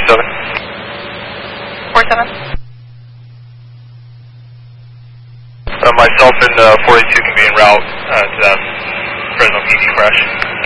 47. 47. Myself and 42 can be en route to that Fresno PD crash.